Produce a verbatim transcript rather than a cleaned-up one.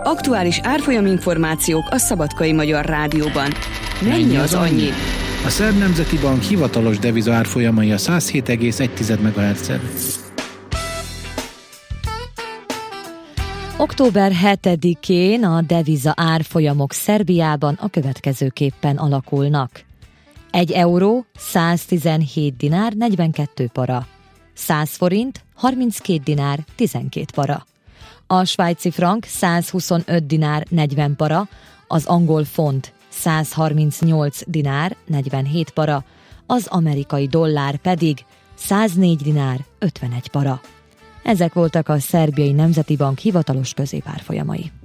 Aktuális árfolyaminformációk a Szabadkai Magyar Rádióban. Mennyi az annyi? A Szerb Nemzeti Bank hivatalos deviza árfolyamai a száz hét egész egy megahertzen. október hetedikén a deviza árfolyamok Szerbiában a következőképpen alakulnak. egy euró száztizenhét dinár negyvenkét para, száz forint harminckét dinár tizenkét para, a svájci frank százhuszonöt dinár negyven para, az angol font százharmincnyolc dinár negyvenhét para, az amerikai dollár pedig száznégy dinár ötvenegy para. Ezek voltak a Szerbiai Nemzeti Bank hivatalos középárfolyamai.